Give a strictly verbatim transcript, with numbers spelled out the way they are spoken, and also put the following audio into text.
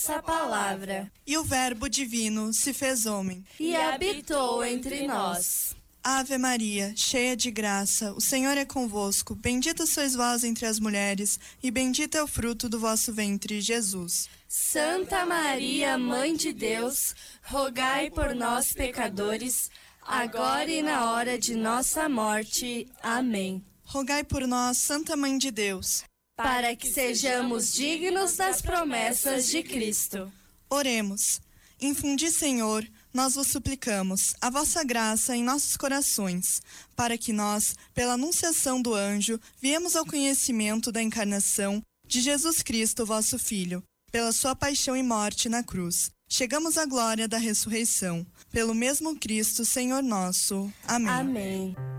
essa palavra. E o Verbo divino se fez homem e habitou entre nós. Ave Maria, cheia de graça, o Senhor é convosco. Bendita sois vós entre as mulheres, e bendito é o fruto do vosso ventre, Jesus. Santa Maria, Mãe de Deus, rogai por nós, pecadores, agora e na hora de nossa morte. Amém. Rogai por nós, Santa Mãe de Deus, para que sejamos dignos das promessas de Cristo. Oremos. Infundi, Senhor, nós vos suplicamos, a vossa graça em nossos corações, para que nós, pela anunciação do anjo, viemos ao conhecimento da encarnação de Jesus Cristo, vosso Filho, pela sua paixão e morte na cruz. Chegamos à glória da ressurreição. Pelo mesmo Cristo, Senhor nosso. Amém. Amém.